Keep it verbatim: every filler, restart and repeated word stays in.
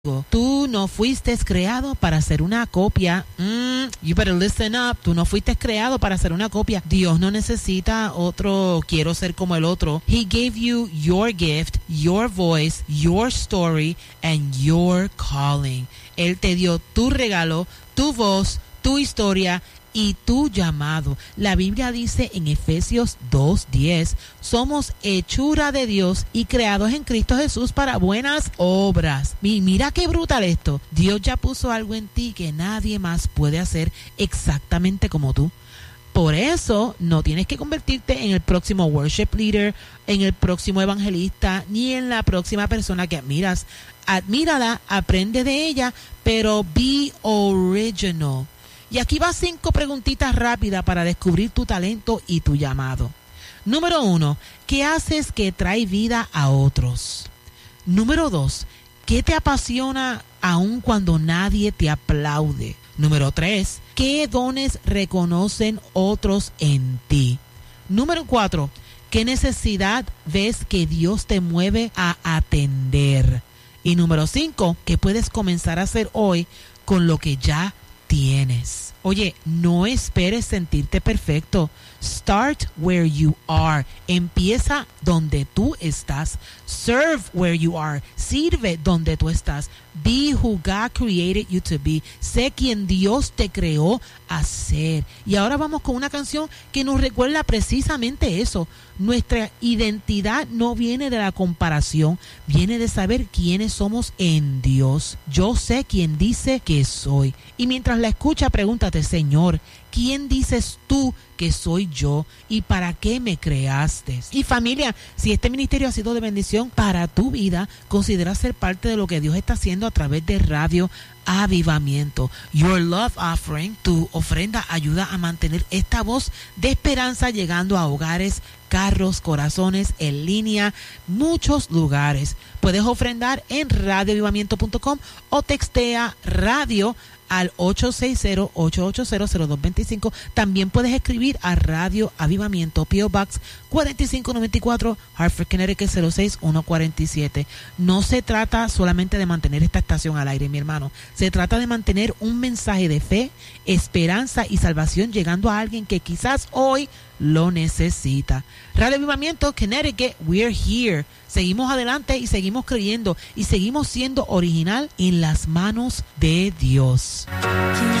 Tú no fuiste creado para ser una copia. Mm, you better listen up. Tú no fuiste creado para ser una copia. Dios no necesita otro quiero ser como el otro. He gave you your gift, your voice, your story, and your calling. Él te dio tu regalo, tu voz, tu historia y tu llamado. La Biblia dice en Efesios dos diez, somos hechura de Dios y creados en Cristo Jesús para buenas obras. Y mira qué brutal esto. Dios ya puso algo en ti que nadie más puede hacer exactamente como tú. Por eso no tienes que convertirte en el próximo worship leader, en el próximo evangelista, ni en la próxima persona que admiras. Admírala, aprende de ella, pero be original. Y aquí va cinco preguntitas rápidas para descubrir tu talento y tu llamado. Número uno, ¿qué haces que trae vida a otros? Número dos, ¿qué te apasiona aun cuando nadie te aplaude? Número tres, ¿qué dones reconocen otros en ti? Número cuatro, ¿qué necesidad ves que Dios te mueve a atender? Y número cinco, ¿qué puedes comenzar a hacer hoy con lo que ya tienes? Oye, no esperes sentirte perfecto. Start where you are. Empieza donde tú estás. Serve where you are. Sirve donde tú estás. Be who God created you to be. Sé quien Dios te creó a ser. Y ahora vamos con una canción que nos recuerda precisamente eso. Nuestra identidad no viene de la comparación, viene de saber quiénes somos en Dios. Yo sé quién dice que soy. Y mientras la escucha, pregúntate, Señor, ¿quién dices tú que soy yo y para qué me creaste? Y familia, si este ministerio ha sido de bendición para tu vida, considera ser parte de lo que Dios está haciendo a través de Radio Avivamiento. Your Love Offering, tu ofrenda, ayuda a mantener esta voz de esperanza llegando a hogares, carros, corazones, en línea, muchos lugares. Puedes ofrendar en radio avivamiento punto com o textea radio al ocho seis cero, ocho ocho cero, cero dos dos cinco. También puedes escribir a Radio Avivamiento, P O Box cuatro cinco nueve cuatro, Hartford, Connecticut cero seis uno cuatro siete. No se trata solamente de mantener esta estación al aire, mi hermano. Se trata de mantener un mensaje de fe, esperanza y salvación llegando a alguien que quizás hoy lo necesita. Radio Avivamiento, Connecticut, we're here. Seguimos adelante y seguimos creyendo y seguimos siendo original en las manos de Dios.